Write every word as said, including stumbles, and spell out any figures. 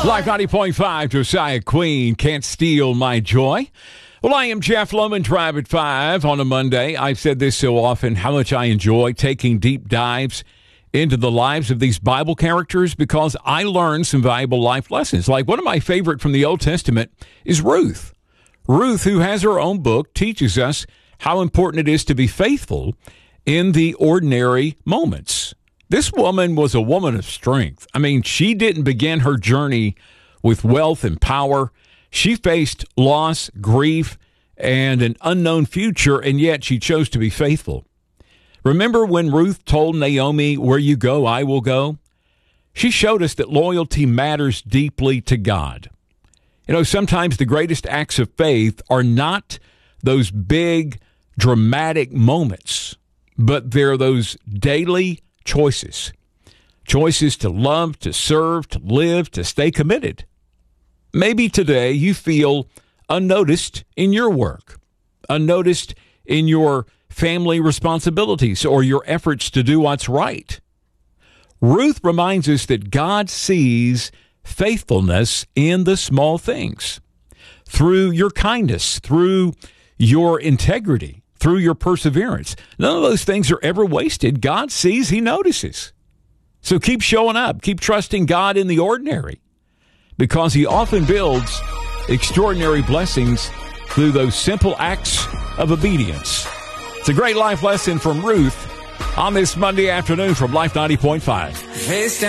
Life ninety point five, Josiah Queen, Can't Steal My Joy. Well, I am Jeff Loman, Drive at five on a Monday. I've said this so often, how much I enjoy taking deep dives into the lives of these Bible characters because I learned some valuable life lessons. Like one of my favorite from the Old Testament is Ruth. Ruth, who has her own book, teaches us how important it is to be faithful in the ordinary moments. This woman was a woman of strength. I mean, she didn't begin her journey with wealth and power. She faced loss, grief, and an unknown future, and yet she chose to be faithful. Remember when Ruth told Naomi, "Where you go, I will go"? She showed us that loyalty matters deeply to God. You know, sometimes the greatest acts of faith are not those big, dramatic moments, but they're those daily choices. Choices to love, to serve, to live, to stay committed. Maybe today you feel unnoticed in your work, unnoticed in your family responsibilities or your efforts to do what's right. Ruth reminds us that God sees faithfulness in the small things. Through your kindness, through your integrity, through your perseverance. None of those things are ever wasted. God sees, he notices. So keep showing up. Keep trusting God in the ordinary because he often builds extraordinary blessings through those simple acts of obedience. It's a great life lesson from Ruth on this Monday afternoon from Life ninety point five.